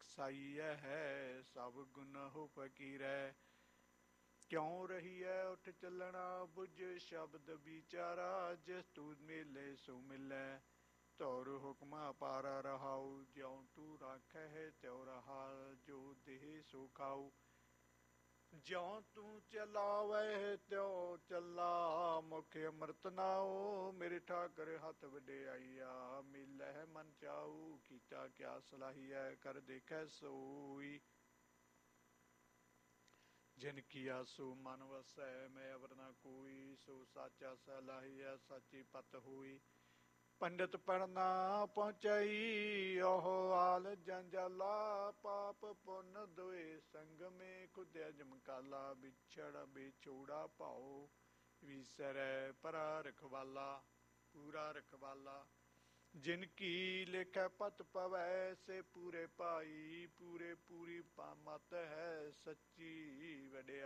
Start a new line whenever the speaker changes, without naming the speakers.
ਕਸਾਈਐ ਹੈ, ਸਭ ਗੁਨਾਹੋ ਫਕੀਰੈ। ਕਿਉਂ ਰਹੀਐ ਉਠ ਚੱਲਣਾ, ਬੁਝ ਸ਼ਬਦ ਵਿਚਾਰਾ। ਜਿਸ ਤੂ ਮਿਲੇ ਸੋ ਮਿਲੈ, ਤੌਰ ਹੁਕਮ ਅਪਾਰਾ। ਰਹਾਉ ਜਿਉ ਤੂ ਰਾਖੈ ਤਿਉ ਰਹਾ, ਜੋ ਦੇਹ ਸੋ ਖਾਉ। ਜਿਉ ਤੂੰ ਚਲਾਵੈ ਤਿਉ ਚੱਲਾ, ਮੁਖ ਅੰਮ੍ਰਿਤ ਨਾਉ। ਮੇਰੇ ਠਾਕਰ ਹੱਥ ਵਡਿਆਈਆ, ਮਿਲਹਿ ਮਨ ਚਾਉ। ਕੀਤਾ ਕਿਆ ਸਲਾਹੀਐ, ਕਰ ਦੇਖੈ ਸੋਈ। ਜਿਨ ਕੀਆ ਸੋ ਮਨ ਵਸੈ, ਮੈਂ ਅਵਰ ਨਾ ਕੋਈ। ਸੋ ਸਾਚਾ ਸਲਾਹੀਐ, ਸਾਚੀ ਪਤ ਹੋਈ। ਪੰਡਿਤ ਪੜ੍ਹ ਨਾ ਪਹੁੰਚਈ, ਉਹ ਆਲ ਜੰਜਾਲਾ। ਪਾਪ ਪੁੰਨ ਦੋਏ ਸੰਗ ਮੇ, ਖੁਦਿਆ ਜਮਕਾਲਾ। ਵਿਛੜ ਵਿਛੋੜਾ ਭਾਉ, ਵਿਸਰੈ ਪਰਾ ਰਖਵਾਲਾ। ਪੂਰਾ ਰਖਵਾਲਾ ਜਿਨ ਕੀ ਲੇਖੈ ਪਤ ਪਵੈ, ਸੇ ਪੂਰੇ ਭਾਈ। ਪੂਰੇ ਪੂਰੀ ਮਤ ਹੈ, ਸੱਚੀ ਵਡਿਆਈ।